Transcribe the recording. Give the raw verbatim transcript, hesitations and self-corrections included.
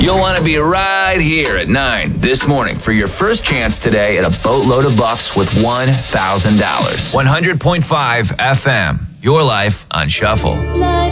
You'll want to be right here at nine this morning for your first chance today at a boatload of bucks with one thousand dollars. one hundred point five F M, your life on Shuffle.